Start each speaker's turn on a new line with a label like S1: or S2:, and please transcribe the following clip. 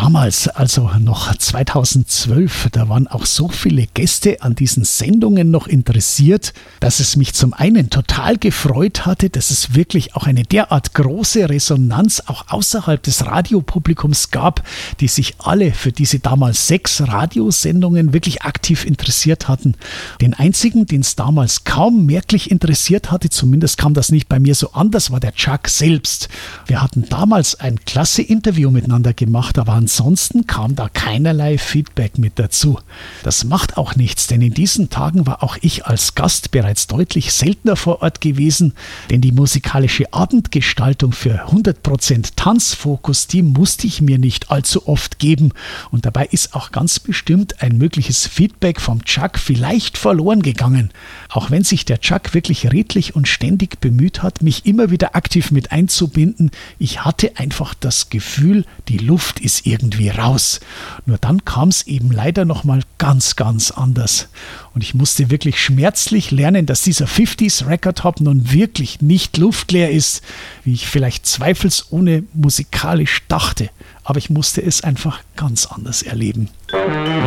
S1: damals, also noch 2012, da waren auch so viele Gäste an diesen Sendungen noch interessiert, dass es mich zum einen total gefreut hatte, dass es wirklich auch eine derart große Resonanz auch außerhalb des Radiopublikums gab, die sich alle für diese damals 6 Radiosendungen wirklich aktiv interessiert hatten. Den einzigen, den es damals kaum merklich interessiert hatte, zumindest kam das nicht bei mir so an, das war der Chuck selbst. Wir hatten damals ein klasse Interview miteinander gemacht, aber ansonsten kam da keinerlei Feedback mit dazu. Das macht auch nichts, denn in diesen Tagen war auch ich als Gast bereits deutlich seltener vor Ort gewesen, denn die musikalische Abendgestaltung für 100% Tanzfokus, die musste ich mir nicht allzu oft geben und dabei ist auch ganz bestimmt ein mögliches Feedback vom Chuck vielleicht verloren gegangen. Auch wenn sich der Chuck wirklich redlich und ständig bemüht hat, mich immer wieder aktiv mit einzubinden, ich hatte einfach das Gefühl, die Luft ist irgendwie raus. Nur dann kam es eben leider nochmal ganz, ganz anders. Und ich musste wirklich schmerzlich lernen, dass dieser 50s Record Hop nun wirklich nicht luftleer ist, wie ich vielleicht zweifelsohne musikalisch dachte. Aber ich musste es einfach ganz anders erleben.